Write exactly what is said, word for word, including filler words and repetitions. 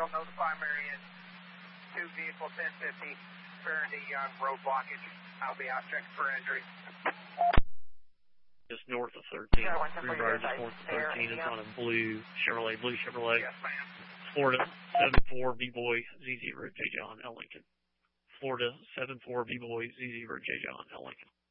you'll know the primary is two vehicle ten fifty, Faraday Young, road blockage. I'll be out checking for injury. Just north of thirteen. Yeah, one ten Three four, bars just north of thirteen. It's on a blue Chevrolet, blue Chevrolet. Yes, ma'am. Florida seven four B-Boy Z zero J John L Lincoln. Florida seven four B-Boy Z zero J John L Lincoln.